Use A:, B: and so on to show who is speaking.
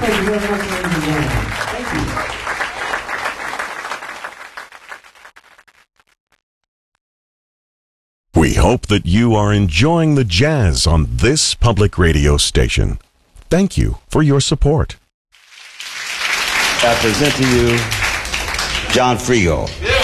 A: Thank you very much, ladies and gentlemen. Thank you.
B: We hope that you are enjoying the jazz on this public radio station. Thank you for your support.
C: I present to you John Frigo. Yeah.